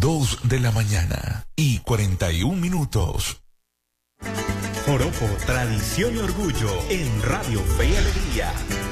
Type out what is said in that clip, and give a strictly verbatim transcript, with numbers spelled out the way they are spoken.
Dos de la mañana y cuarenta y un minutos. Joropo, tradición y orgullo en Radio Fe y Alegría.